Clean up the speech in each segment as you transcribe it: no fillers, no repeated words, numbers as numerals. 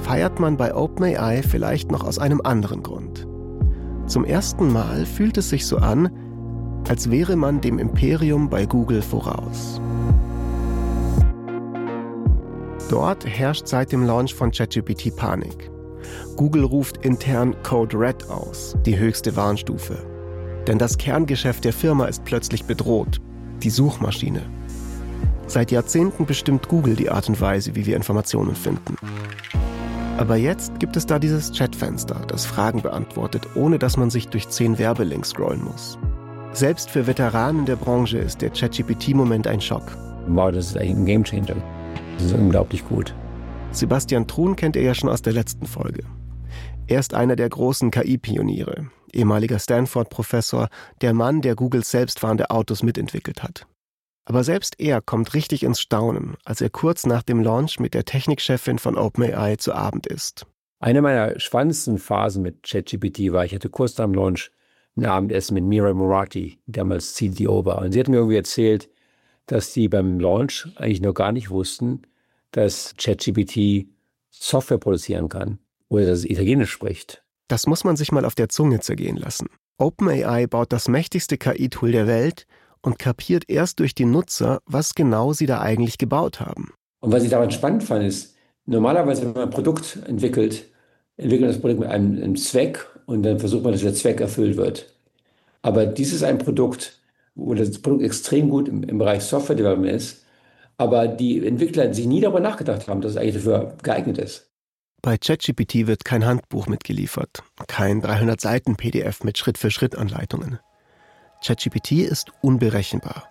feiert man bei OpenAI vielleicht noch aus einem anderen Grund. Zum ersten Mal fühlt es sich so an, als wäre man dem Imperium bei Google voraus. Dort herrscht seit dem Launch von ChatGPT Panik. Google ruft intern Code Red aus, die höchste Warnstufe. Denn das Kerngeschäft der Firma ist plötzlich bedroht, die Suchmaschine. Seit Jahrzehnten bestimmt Google die Art und Weise, wie wir Informationen finden. Aber jetzt gibt es da dieses Chatfenster, das Fragen beantwortet, ohne dass man sich durch 10 Werbelinks scrollen muss. Selbst für Veteranen der Branche ist der ChatGPT-Moment ein Schock. Wow, das ist eigentlich ein Gamechanger. Das ist unglaublich gut. Sebastian Thrun kennt ihr ja schon aus der letzten Folge. Er ist einer der großen KI-Pioniere, ehemaliger Stanford-Professor, der Mann, der Googles selbstfahrende Autos mitentwickelt hat. Aber selbst er kommt richtig ins Staunen, als er kurz nach dem Launch mit der Technikchefin von OpenAI zu Abend isst. Eine meiner spannendsten Phasen mit ChatGPT war, ich hatte kurz nach dem Launch ein Abendessen mit Mira Murati, die damals CTO war. Und sie hat mir irgendwie erzählt, dass die beim Launch eigentlich noch gar nicht wussten, dass ChatGPT Software produzieren kann oder dass es Italienisch spricht. Das muss man sich mal auf der Zunge zergehen lassen. OpenAI baut das mächtigste KI-Tool der Welt und kapiert erst durch die Nutzer, was genau sie da eigentlich gebaut haben. Und was ich daran spannend fand, ist, normalerweise, wenn man ein Produkt entwickelt das Produkt mit einem Zweck und dann versucht man, dass der Zweck erfüllt wird. Aber dies ist ein Produkt, wo das Produkt extrem gut im Bereich Software Development ist, aber die Entwickler sich nie darüber nachgedacht haben, dass es eigentlich dafür geeignet ist. Bei ChatGPT wird kein Handbuch mitgeliefert, kein 300-Seiten-PDF mit Schritt-für-Schritt-Anleitungen. ChatGPT ist unberechenbar.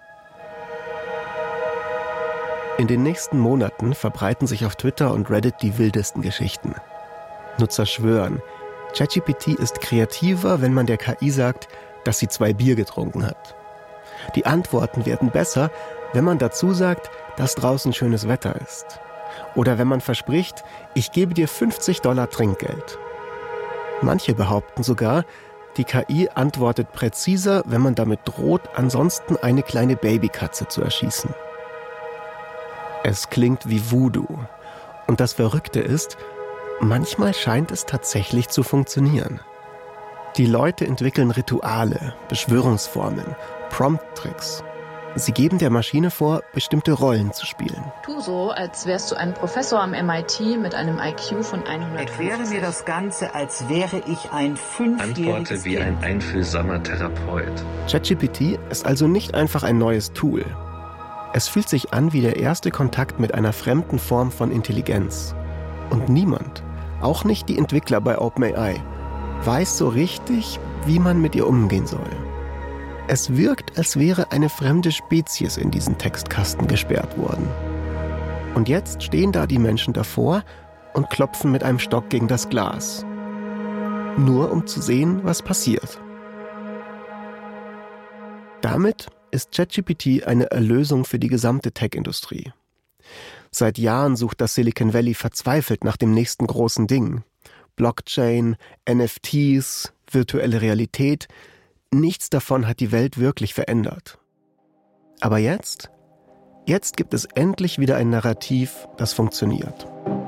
In den nächsten Monaten verbreiten sich auf Twitter und Reddit die wildesten Geschichten. Nutzer schwören, ChatGPT ist kreativer, wenn man der KI sagt, dass sie 2 Bier getrunken hat. Die Antworten werden besser, wenn man dazu sagt, dass draußen schönes Wetter ist. Oder wenn man verspricht, ich gebe dir $50 Trinkgeld. Manche behaupten sogar, die KI antwortet präziser, wenn man damit droht, ansonsten eine kleine Babykatze zu erschießen. Es klingt wie Voodoo. Und das Verrückte ist, manchmal scheint es tatsächlich zu funktionieren. Die Leute entwickeln Rituale, Beschwörungsformeln, Prompt-Tricks. Sie geben der Maschine vor, bestimmte Rollen zu spielen. Tu so, als wärst du ein Professor am MIT mit einem IQ von 100. Erkläre mir das Ganze, als wäre ich ein 5-jähriges Antworte wie ein einfühlsamer Therapeut. ChatGPT ist also nicht einfach ein neues Tool. Es fühlt sich an wie der erste Kontakt mit einer fremden Form von Intelligenz. Und niemand, auch nicht die Entwickler bei OpenAI, weiß so richtig, wie man mit ihr umgehen soll. Es wirkt, als wäre eine fremde Spezies in diesen Textkasten gesperrt worden. Und jetzt stehen da die Menschen davor und klopfen mit einem Stock gegen das Glas. Nur um zu sehen, was passiert. Damit ist ChatGPT eine Erlösung für die gesamte Tech-Industrie. Seit Jahren sucht das Silicon Valley verzweifelt nach dem nächsten großen Ding. Blockchain, NFTs, virtuelle Realität. Nichts davon hat die Welt wirklich verändert. Aber jetzt gibt es endlich wieder ein Narrativ, das funktioniert.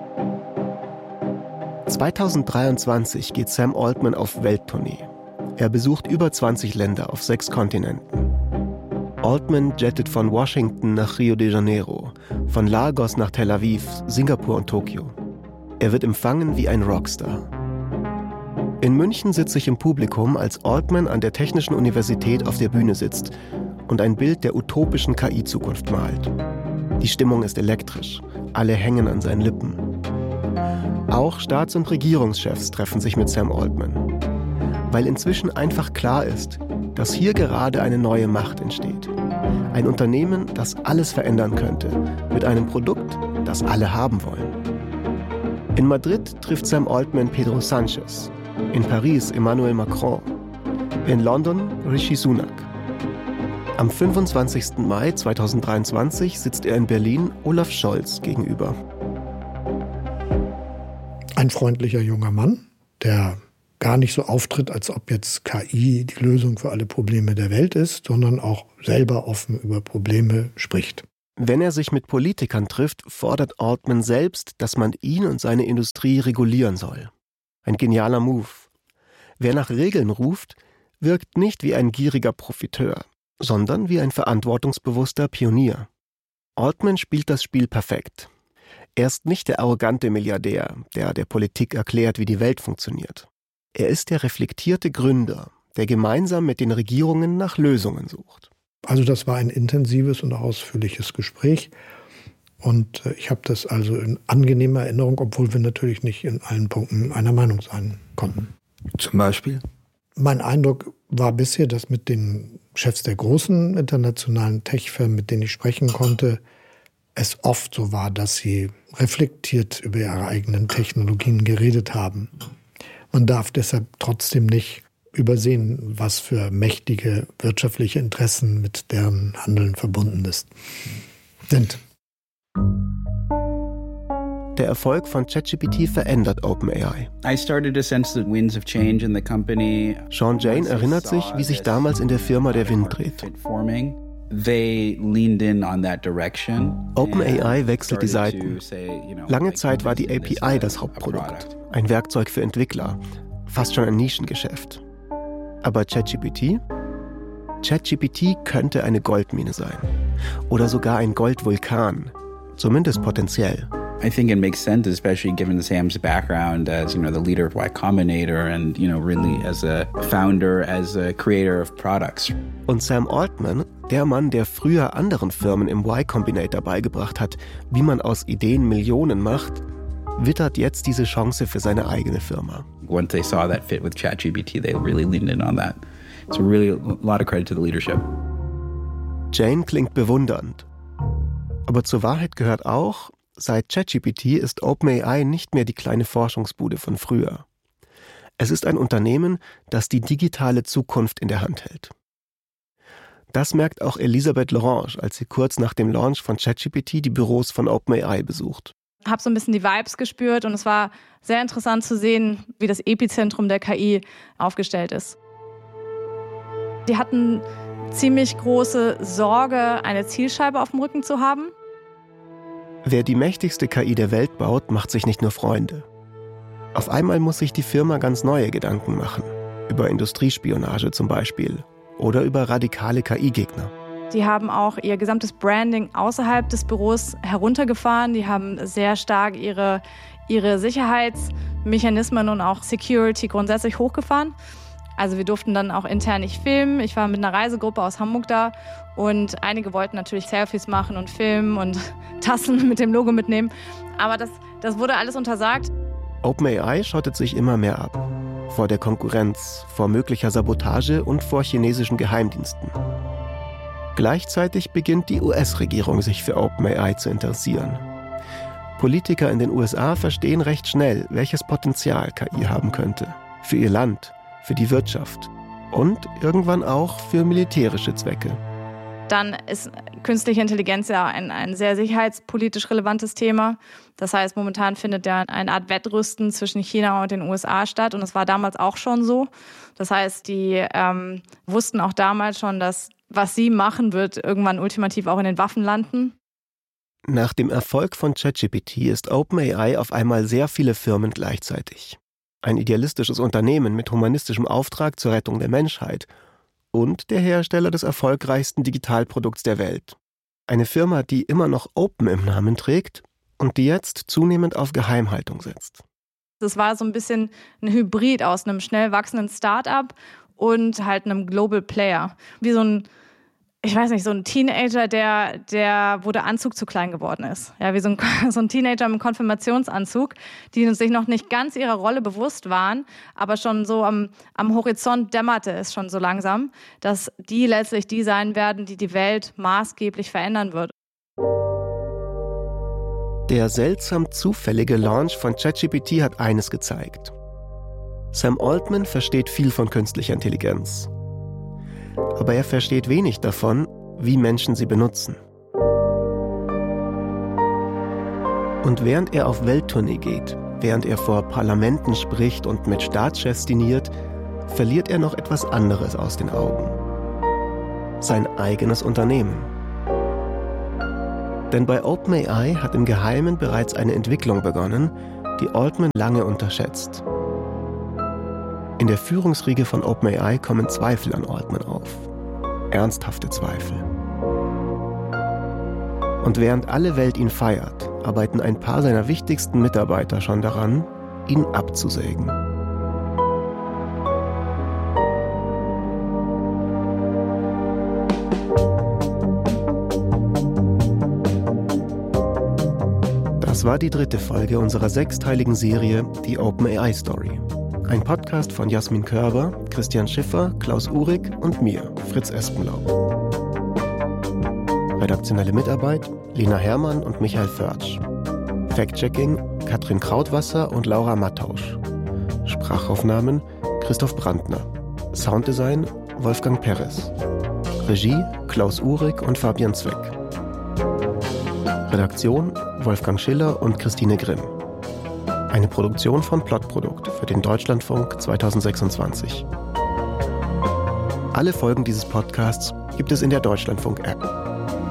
2023 geht Sam Altman auf Welttournee. Er besucht über 20 Länder auf 6 Kontinenten. Altman jettet von Washington nach Rio de Janeiro, von Lagos nach Tel Aviv, Singapur und Tokio. Er wird empfangen wie ein Rockstar. In München sitze ich im Publikum, als Altman an der Technischen Universität auf der Bühne sitzt und ein Bild der utopischen KI-Zukunft malt. Die Stimmung ist elektrisch, alle hängen an seinen Lippen. Auch Staats- und Regierungschefs treffen sich mit Sam Altman, weil inzwischen einfach klar ist, dass hier gerade eine neue Macht entsteht. Ein Unternehmen, das alles verändern könnte, mit einem Produkt, das alle haben wollen. In Madrid trifft Sam Altman Pedro Sánchez, in Paris Emmanuel Macron, in London Rishi Sunak. Am 25. Mai 2023 sitzt er in Berlin Olaf Scholz gegenüber. Ein freundlicher junger Mann, der gar nicht so auftritt, als ob jetzt KI die Lösung für alle Probleme der Welt ist, sondern auch selber offen über Probleme spricht. Wenn er sich mit Politikern trifft, fordert Altman selbst, dass man ihn und seine Industrie regulieren soll. Ein genialer Move. Wer nach Regeln ruft, wirkt nicht wie ein gieriger Profiteur, sondern wie ein verantwortungsbewusster Pionier. Altman spielt das Spiel perfekt. Er ist nicht der arrogante Milliardär, der der Politik erklärt, wie die Welt funktioniert. Er ist der reflektierte Gründer, der gemeinsam mit den Regierungen nach Lösungen sucht. Also das war ein intensives und ausführliches Gespräch. Und ich habe das also in angenehmer Erinnerung, obwohl wir natürlich nicht in allen Punkten einer Meinung sein konnten. Zum Beispiel? Mein Eindruck war bisher, dass mit den Chefs der großen internationalen Tech-Firmen, mit denen ich sprechen konnte, es oft so war, dass sie reflektiert über ihre eigenen Technologien geredet haben. Man darf deshalb trotzdem nicht übersehen, was für mächtige wirtschaftliche Interessen mit deren Handeln verbunden sind. Der Erfolg von ChatGPT verändert OpenAI. Sean Jane erinnert sich, wie sich damals in der Firma der Wind drehte. OpenAI wechselt die Seiten. Lange Zeit war die API das Hauptprodukt, ein Werkzeug für Entwickler, fast schon ein Nischengeschäft. Aber ChatGPT? ChatGPT könnte eine Goldmine sein. Oder sogar ein Goldvulkan. Zumindest potenziell. I think it makes sense, especially given Sam's background as, the leader of Y Combinator and, really as a founder, as a creator of products. Und Sam Altman, der Mann, der früher anderen Firmen im Y Combinator beigebracht hat, wie man aus Ideen Millionen macht, wittert jetzt diese Chance für seine eigene Firma. Once they saw that fit with ChatGPT, they really leaned in on that. So really a lot of credit to the leadership. Jane klingt bewundernd. Aber zur Wahrheit gehört auch, seit ChatGPT ist OpenAI nicht mehr die kleine Forschungsbude von früher. Es ist ein Unternehmen, das die digitale Zukunft in der Hand hält. Das merkt auch Elisabeth Lorange, als sie kurz nach dem Launch von ChatGPT die Büros von OpenAI besucht. Ich habe so ein bisschen die Vibes gespürt und es war sehr interessant zu sehen, wie das Epizentrum der KI aufgestellt ist. Die hatten ziemlich große Sorge, eine Zielscheibe auf dem Rücken zu haben. Wer die mächtigste KI der Welt baut, macht sich nicht nur Freunde. Auf einmal muss sich die Firma ganz neue Gedanken machen. Über Industriespionage zum Beispiel. Oder über radikale KI-Gegner. Die haben auch ihr gesamtes Branding außerhalb des Büros heruntergefahren. Die haben sehr stark ihre Sicherheitsmechanismen und auch Security grundsätzlich hochgefahren. Also wir durften dann auch intern nicht filmen. Ich war mit einer Reisegruppe aus Hamburg da und einige wollten natürlich Selfies machen und filmen und Tassen mit dem Logo mitnehmen. Aber das wurde alles untersagt. OpenAI schottet sich immer mehr ab. Vor der Konkurrenz, vor möglicher Sabotage und vor chinesischen Geheimdiensten. Gleichzeitig beginnt die US-Regierung sich für OpenAI zu interessieren. Politiker in den USA verstehen recht schnell, welches Potenzial KI haben könnte. Für ihr Land, für die Wirtschaft und irgendwann auch für militärische Zwecke. Dann ist künstliche Intelligenz ja ein sehr sicherheitspolitisch relevantes Thema. Das heißt, momentan findet ja eine Art Wettrüsten zwischen China und den USA statt. Und das war damals auch schon so. Das heißt, die wussten auch damals schon, dass was sie machen, wird irgendwann ultimativ auch in den Waffen landen. Nach dem Erfolg von ChatGPT ist OpenAI auf einmal sehr viele Firmen gleichzeitig. Ein idealistisches Unternehmen mit humanistischem Auftrag zur Rettung der Menschheit und der Hersteller des erfolgreichsten Digitalprodukts der Welt. Eine Firma, die immer noch Open im Namen trägt und die jetzt zunehmend auf Geheimhaltung setzt. Das war so ein bisschen ein Hybrid aus einem schnell wachsenden Start-up und halt einem Global Player. Wie so ein Teenager, wo der Anzug zu klein geworden ist. Ja, wie so ein Teenager im Konfirmationsanzug, die sich noch nicht ganz ihrer Rolle bewusst waren, aber schon so am Horizont dämmerte es schon so langsam, dass die letztlich die sein werden, die die Welt maßgeblich verändern wird. Der seltsam zufällige Launch von ChatGPT hat eines gezeigt. Sam Altman versteht viel von künstlicher Intelligenz. Aber er versteht wenig davon, wie Menschen sie benutzen. Und während er auf Welttournee geht, während er vor Parlamenten spricht und mit Staatschefs diniert, verliert er noch etwas anderes aus den Augen. Sein eigenes Unternehmen. Denn bei OpenAI hat im Geheimen bereits eine Entwicklung begonnen, die Altman lange unterschätzt. In der Führungsriege von OpenAI kommen Zweifel an Altman auf. Ernsthafte Zweifel. Und während alle Welt ihn feiert, arbeiten ein paar seiner wichtigsten Mitarbeiter schon daran, ihn abzusägen. Das war die 3. Folge unserer 6-teiligen Serie Die OpenAI Story. Ein Podcast von Jasmin Körber, Christian Schiffer, Klaus Uhrig und mir, Fritz Espenlaub. Redaktionelle Mitarbeit Lena Herrmann und Michael Förtsch. Fact-Checking Katrin Krautwasser und Laura Mattausch. Sprachaufnahmen Christoph Brandner. Sounddesign Wolfgang Perez. Regie Klaus Uhrig und Fabian Zweck. Redaktion Wolfgang Schiller und Christine Grimm. Eine Produktion von Plotprodukt für den Deutschlandfunk 2026. Alle Folgen dieses Podcasts gibt es in der Deutschlandfunk-App.